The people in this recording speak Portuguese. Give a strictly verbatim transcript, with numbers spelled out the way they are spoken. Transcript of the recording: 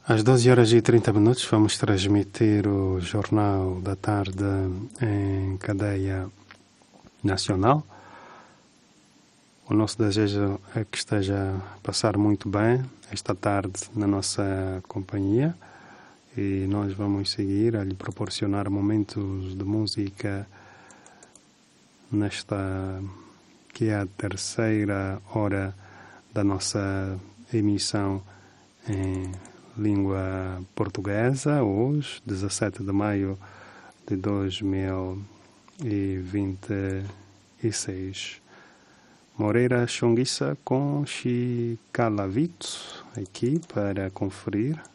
Às doze horas e trinta minutos vamos transmitir o Jornal da Tarde em cadeia nacional. O nosso desejo é que esteja a passar muito bem esta tarde na nossa companhia e nós vamos seguir a lhe proporcionar momentos de música nesta que é a terceira hora da nossa emissão em língua portuguesa, hoje, dezessete de maio de dois mil e vinte e seis. Moreira Chonguissa com Chicalavito aqui para conferir.